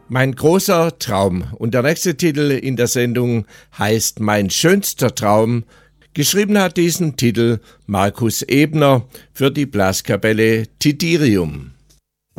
Mein großer Traum und der nächste Titel in der Sendung heißt Mein schönster Traum. Geschrieben hat diesen Titel Markus Ebner für die Blaskapelle Tidirium.